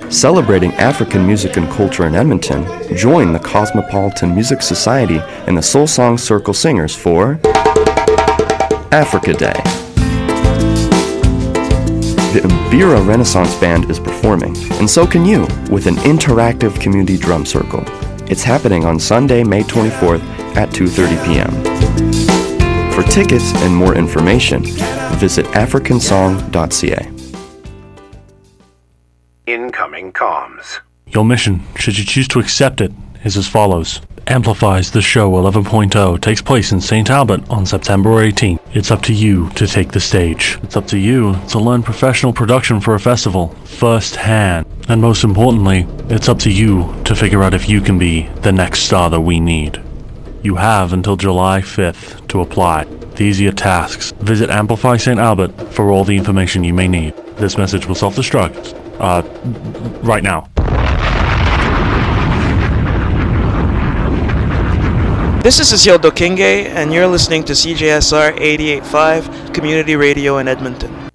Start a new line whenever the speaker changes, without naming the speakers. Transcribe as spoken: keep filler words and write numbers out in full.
Celebrating African music and culture in Edmonton, join the Cosmopolitan Music Society and the Soul Song Circle Singers for Africa Day. The Mbira Renaissance Band is performing, and so can you, with an interactive community drum circle. It's happening on Sunday, May twenty-fourth at two thirty p m For tickets and more information, visit african song dot c a.
Incoming comms.
Your mission, should you choose to accept it, is as follows. Amplifies the Show eleven point oh takes place in Saint Albert on September eighteenth. It's up to you to take the stage. It's up to you to learn professional production for a festival firsthand. And most importantly, it's up to you to figure out if you can be the next star that we need. You have until July fifth to apply. These are your tasks. Visit Amplify Saint Albert for all the information you may need. This message will self-destruct. Uh, right now.
This is Isildo Kinge, and you're listening to C J S R eighty-eight point five Community Radio in Edmonton.